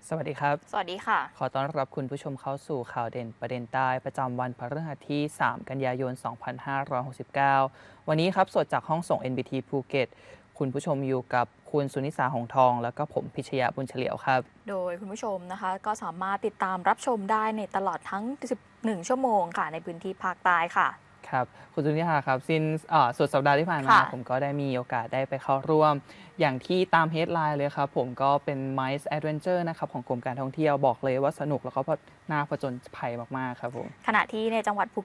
สวัสดีครับสวัสดีค่ะขอต้อนรับคุณผู้ชมเข้าสู่ข่าวเด่นประเด็นใต้ประจำวันพฤหัสที่ 3 กันยายน 2569 วันนี้ครับสดจากห้องส่ง NBT ภูเก็ตคุณผู้ชมอยู่กับคุณสุนิสาหงส์ทอง แล้วก็ผมพิชยะบุญเฉลียวครับโดยคุณผู้ชมนะคะก็สามารถติดตามรับชมได้ในตลอดทั้ง 11 ชั่วโมงค่ะในพื้นที่ภาคใต้ค่ะครับคุณสุนิธาครับสิ้นสุดสัปดาห์ที่ผ่านมาค่ะผมก็ได้มีโอกาสได้ไปเข้าร่วมอย่างที่ตามเฮดไลน์เลยครับผมก็เป็น Mice Adventure นะครับของกรมการท่องเที่ยวบอกเลยว่าสนุกแล้วก็น่าผจญภัยมากๆครับผมขณะที่ในจังหวัดภู